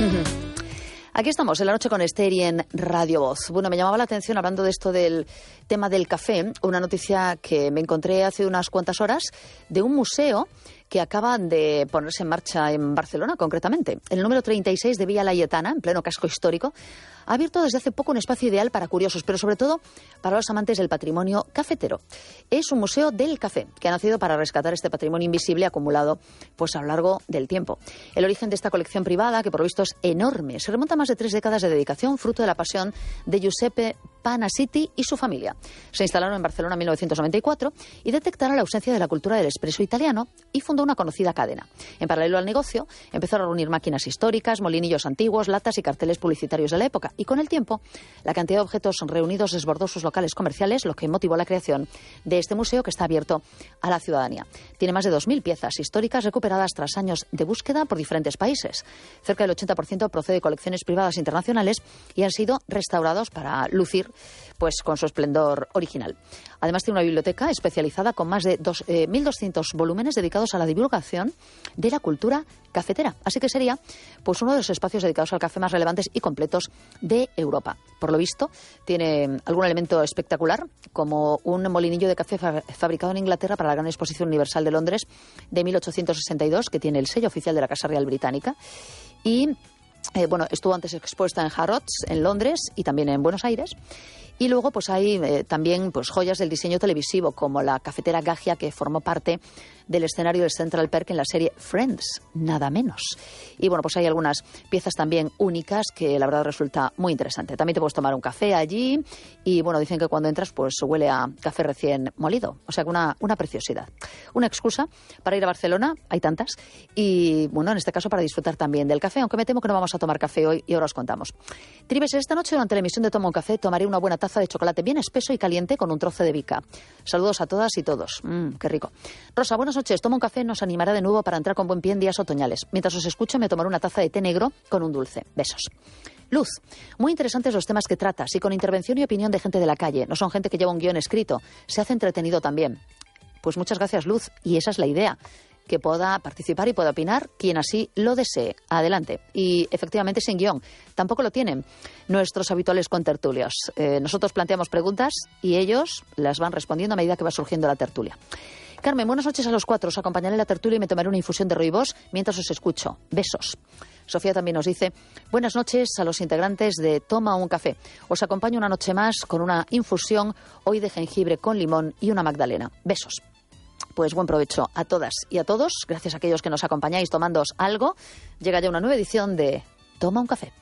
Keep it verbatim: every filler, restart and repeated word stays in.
Aquí estamos, en la noche con Esther y en Radio Voz. Bueno, me llamaba la atención, hablando de esto del tema del café, una noticia que me encontré hace unas cuantas horas de un museo que acaba de ponerse en marcha en Barcelona, concretamente. El número treinta y seis de Villa Laietana, en pleno casco histórico, ha abierto desde hace poco un espacio ideal para curiosos, pero sobre todo para los amantes del patrimonio cafetero. Es un museo del café, que ha nacido para rescatar este patrimonio invisible acumulado pues, a lo largo del tiempo. El origen de esta colección privada, que por lo visto es enorme, se remonta a más de tres décadas de dedicación, fruto de la pasión de Giuseppe Panasiti y su familia. Se instalaron en Barcelona en mil novecientos noventa y cuatro y detectaron la ausencia de la cultura del espresso italiano y fundó una conocida cadena. En paralelo al negocio, empezó a reunir máquinas históricas, molinillos antiguos, latas y carteles publicitarios de la época. Y con el tiempo, la cantidad de objetos reunidos desbordó sus locales comerciales, lo que motivó la creación de este museo que está abierto a la ciudadanía. Tiene más de dos mil piezas históricas recuperadas tras años de búsqueda por diferentes países. Cerca del ochenta por ciento procede de colecciones privadas internacionales y han sido restaurados para lucir pues, con su esplendor original. Además, tiene una biblioteca especializada con más de dos, eh, mil doscientos volúmenes dedicados a la divulgación de la cultura cafetera. Así que sería pues, uno de los espacios dedicados al café más relevantes y completos de Europa. Por lo visto, tiene algún elemento espectacular, como un molinillo de café fa- fabricado en Inglaterra para la Gran Exposición Universal de Londres de mil ochocientos sesenta y dos, que tiene el sello oficial de la Casa Real Británica. Y Eh, bueno, estuvo antes expuesta en Harrods, en Londres y también en Buenos Aires. Y luego pues hay eh, también pues, joyas del diseño televisivo, como la cafetera Gaggia, que formó parte del escenario del Central Perk en la serie Friends, nada menos. Y bueno, pues hay algunas piezas también únicas que la verdad resulta muy interesante. También te puedes tomar un café allí y bueno, dicen que cuando entras pues huele a café recién molido. O sea que una, una preciosidad. Una excusa para ir a Barcelona, hay tantas, y bueno, en este caso para disfrutar también del café, aunque me temo que no vamos a tomar café hoy y ahora os contamos. Tribes, esta noche durante la emisión de Toma un Café tomaré una buena taza de chocolate bien espeso y caliente con un trozo de bica. Saludos a todas y todos. Mmm, qué rico. Rosa, buenas noches. Toma un Café nos animará de nuevo para entrar con buen pie en días otoñales. Mientras os escucho me tomaré una taza de té negro con un dulce. Besos. Luz, muy interesantes los temas que tratas y con intervención y opinión de gente de la calle. No son gente que lleva un guión escrito. Se hace entretenido también. Pues muchas gracias, Luz. Y esa es la idea, que pueda participar y pueda opinar quien así lo desee. Adelante. Y efectivamente sin guión. Tampoco lo tienen nuestros habituales contertulios. Eh, nosotros planteamos preguntas y ellos las van respondiendo a medida que va surgiendo la tertulia. Carmen, buenas noches a los cuatro. Os acompañaré en la tertulia y me tomaré una infusión de rooibos mientras os escucho. Besos. Sofía también nos dice, buenas noches a los integrantes de Toma un Café. Os acompaño una noche más con una infusión hoy de jengibre con limón y una magdalena. Besos. Pues buen provecho a todas y a todos. Gracias a aquellos que nos acompañáis tomándoos algo. Llega ya una nueva edición de Toma un Café.